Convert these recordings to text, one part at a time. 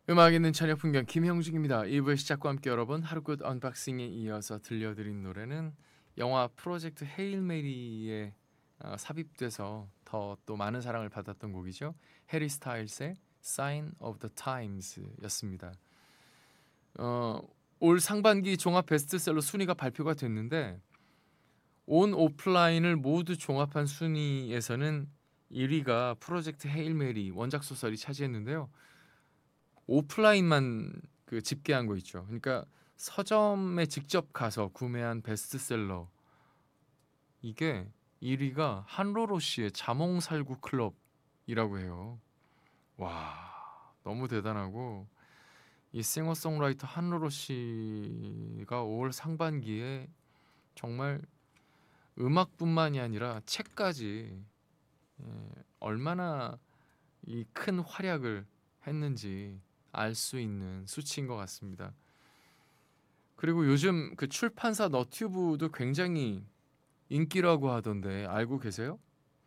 음악 있는 저녁 풍경 김형중입니다. 1부의 시작과 함께 여러분 하루끝 언박싱에 이어서 들려드린 노래는 영화 프로젝트 헤일 메리에 삽입돼서 더 또 많은 사랑을 받았던 곡이죠. 해리 스타일스의 Sign of the Times였습니다. 어, 올 상반기 종합 베스트셀러 순위가 발표가 됐는데 온 오프라인을 모두 종합한 순위에서는 1위가 프로젝트 헤일 메리 원작 소설이 차지했는데요. 오프라인만 그 집계한 거 있죠. 그러니까 서점에 직접 가서 구매한 베스트셀러 이게 1위가 한로로 씨의 자몽살구 클럽이라고 해요. 와, 너무 대단하고 이 싱어송라이터 한로로 씨가 5월 상반기에 정말 음악뿐만이 아니라 책까지 얼마나 이 큰 활약을 했는지 알 수 있는 수치인 것 같습니다. 그리고 요즘 그 출판사 너튜브도 굉장히 인기라고 하던데 알고 계세요?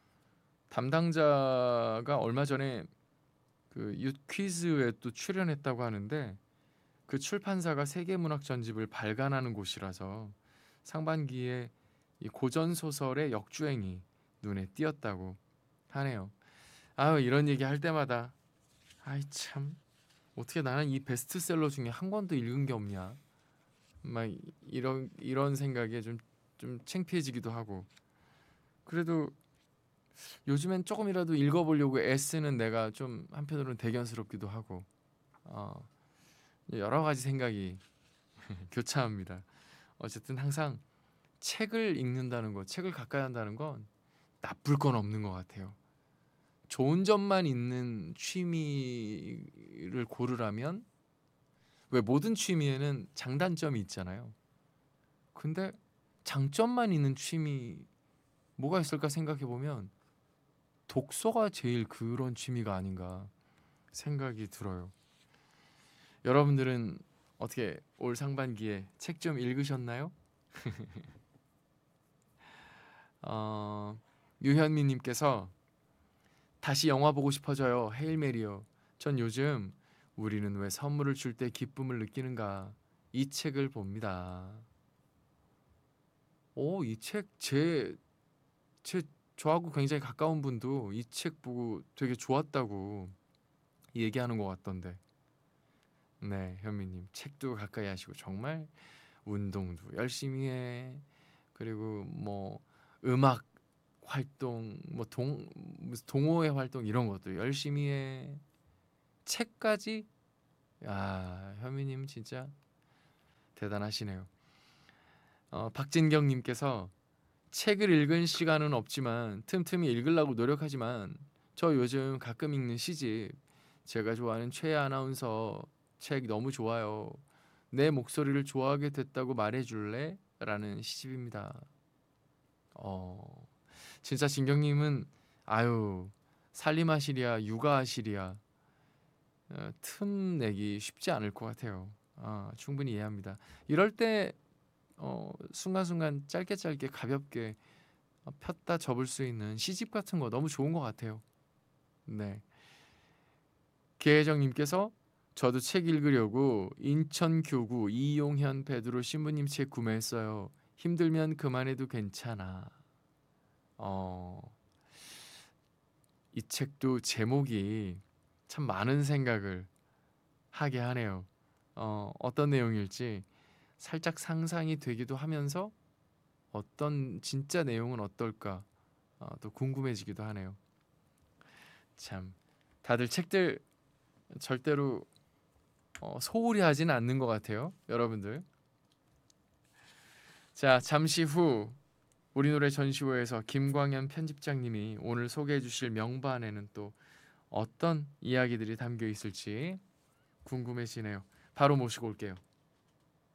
담당자가 얼마 전에 그 퀴즈에 또 출연했다고 하는데 그 출판사가 세계문학 전집을 발간하는 곳이라서 상반기에 이 고전 소설의 역주행이 눈에 띄었다고 하네요. 아유, 이런 얘기 할 때마다 아이 참 어떻게 나는 이 베스트셀러 중에 한 권도 읽은 게 없냐 막 이런 생각에 좀 창피해지기도 하고 그래도 요즘엔 조금이라도 읽어보려고 애쓰는 내가 좀 한편으로는 대견스럽기도 하고 어, 여러 가지 생각이 교차합니다. 어쨌든 항상 책을 읽는다는 것, 책을 가까이 한다는 건 나쁠 건 없는 것 같아요. 좋은 점만 있는 취미를 고르라면 왜 모든 취미에는 장단점이 있잖아요. 근데 장점만 있는 취미 뭐가 있을까 생각해 보면 독서가 제일 그런 취미가 아닌가 생각이 들어요. 여러분들은 어떻게 올 상반기에 책 좀 읽으셨나요? 어, 유현미님께서 다시 영화 보고 싶어져요. 헤일 메리요. 전 요즘 우리는 왜 선물을 줄 때 기쁨을 느끼는가 이 책을 봅니다. 오, 이 책 제 저하고 굉장히 가까운 분도 이 책 보고 되게 좋았다고 얘기하는 것 같던데. 네, 현미님 책도 가까이 하시고 정말 운동도 열심히 해. 그리고 뭐 음악 활동, 뭐 무슨 동호회 활동 이런 것도 열심히 해. 책까지. 야, 현미님 진짜 대단하시네요. 박진경님께서 책을 읽은 시간은 없지만 틈틈이 읽으려고 노력하지만 저 요즘 가끔 읽는 시집 제가 좋아하는 최애 아나운서 책 너무 좋아요. 내 목소리를 좋아하게 됐다고 말해줄래? 라는 시집입니다. 어, 진짜 진경님은 아유 살림하시랴 육아하시랴 틈 내기 쉽지 않을 것 같아요. 아, 충분히 이해합니다. 이럴 때 순간순간 짧게 짧게 가볍게 폈다 접을 수 있는 시집 같은 거 너무 좋은 것 같아요. 네. 계혜정님께서 저도 책 읽으려고 인천교구 이용현 베드로 신부님 책 구매했어요. 힘들면 그만해도 괜찮아. 어, 이 책도 제목이 참 많은 생각을 하게 하네요. 어떤 내용일지 살짝 상상이 되기도 하면서 어떤 진짜 내용은 어떨까 또 궁금해지기도 하네요. 참 다들 책들 절대로 소홀히 하지는 않는 것 같아요, 여러분들. 자, 잠시 후 우리 노래 전시회에서 김광현 편집장님이 오늘 소개해주실 명반에는 또 어떤 이야기들이 담겨 있을지 궁금해지네요. 바로 모시고 올게요.